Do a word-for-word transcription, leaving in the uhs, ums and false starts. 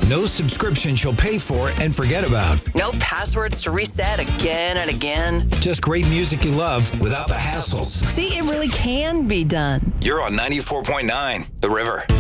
No subscriptions you'll pay for and forget about. No passwords to reset again and again. Just great music you love without the hassles. See, it really can be done. You're on ninety-four point nine, The River.